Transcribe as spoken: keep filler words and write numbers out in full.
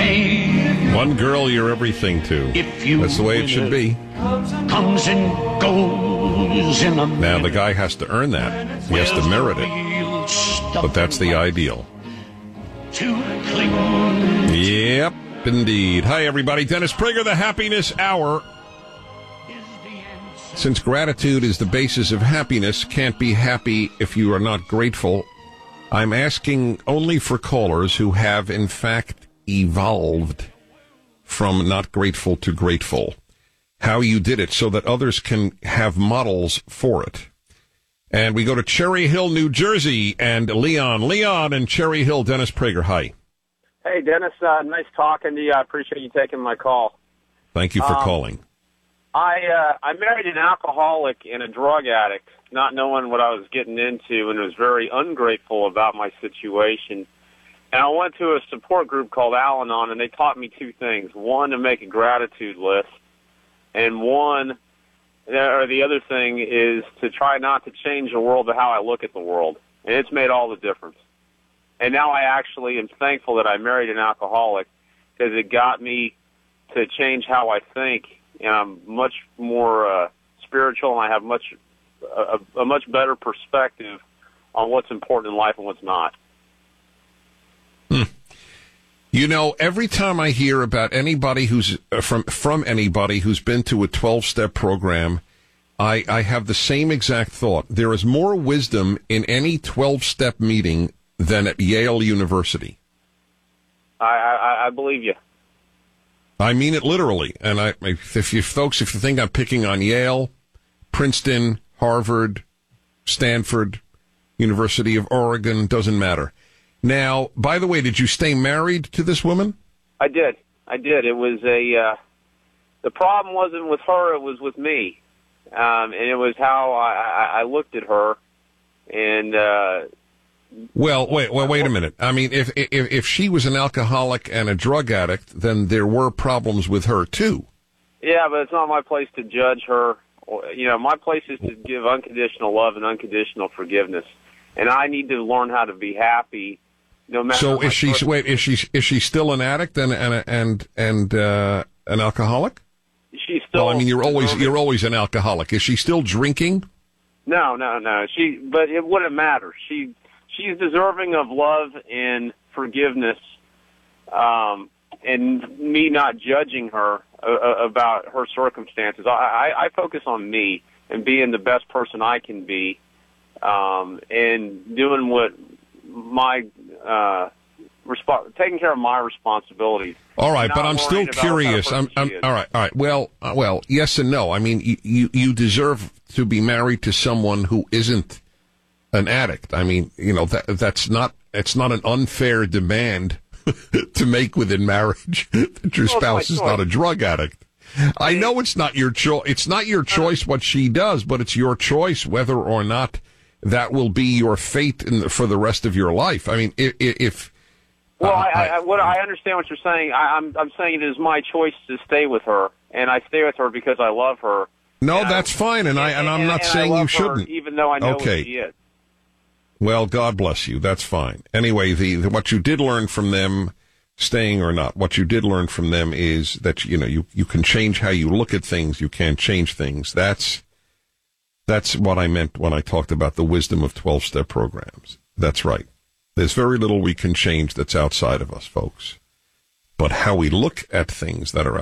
fame. One girl you're everything to. If you That's the way it should be. Comes and goes in a Now, the guy has to earn that. He has to merit it. But that's the ideal. Yep, indeed. Hi, everybody. Dennis Prager, the Happiness Hour. Since gratitude is the basis of happiness, can't be happy if you are not grateful, I'm asking only for callers who have, in fact, evolved from not grateful to grateful. How you did it so that others can have models for it. And we go to Cherry Hill, New Jersey, and Leon. Leon and Cherry Hill, Dennis Prager, hi. Hey, Dennis, uh, nice talking to you. I appreciate you taking my call. Thank you for um, calling. I uh, I married an alcoholic and a drug addict, not knowing what I was getting into, and was very ungrateful about my situation. And I went to a support group called Al-Anon, and they taught me two things. One, to make a gratitude list, and one, or the other thing is to try not to change the world to how I look at the world. And it's made all the difference. And now I actually am thankful that I married an alcoholic because it got me to change how I think, and I'm much more uh, spiritual, and I have much a, a much better perspective on what's important in life and what's not. Hmm. You know, every time I hear about anybody who's uh, from from anybody who's been to a twelve-step program, I, I have the same exact thought. There is more wisdom in any twelve-step meeting than at Yale University. I, I, I believe you. I mean it literally. And I, if you folks, if you think I'm picking on Yale, Princeton, Harvard, Stanford, University of Oregon, doesn't matter. Now, by the way, did you stay married to this woman? I did. I did. It was a, uh, the problem wasn't with her, it was with me. Um, and it was how I, I, I looked at her. And, uh, Well, wait, well, wait a minute. I mean, if, if if she was an alcoholic and a drug addict, then there were problems with her too. Yeah, but it's not my place to judge her. You know, my place is to give unconditional love and unconditional forgiveness, and I need to learn how to be happy, no matter. So, is she person- wait? Is she is she still an addict and and and and uh, an alcoholic? She's still. Well, I mean, you're always you're always an alcoholic. Is she still drinking? No, no, no. She, but it wouldn't matter. She. She's deserving of love and forgiveness, um, and me not judging her uh, about her circumstances. I, I, I focus on me and being the best person I can be, um, and doing what my uh, resp- taking care of my responsibilities. All right, but I'm still about what kind of curious. person I'm, I'm she is. all right. All right. Well, uh, well, yes and no. I mean, you, you you deserve to be married to someone who isn't an addict. I mean, you know, that that's not, it's not an unfair demand to make within marriage that your Well, spouse is choice. not a drug addict. I know it's not your choice. It's not your choice what she does, but it's your choice whether or not that will be your fate in the, for the rest of your life. I mean, if, if Well, uh, I, I, what, I understand what you're saying. I, I'm, I'm saying it is my choice to stay with her, and I stay with her because I love her. no, and that's I, fine, and, I and I'm and, not and saying I you love her shouldn't. even though I know Okay. what she is. Well, God bless you. That's fine. Anyway, the, the what you did learn from them, staying or not, what you did learn from them is that, you know, you, you can change how you look at things. You can't change things. That's that's what I meant when I talked about the wisdom of twelve-step programs. That's right. There's very little we can change that's outside of us, folks. But how we look at things that are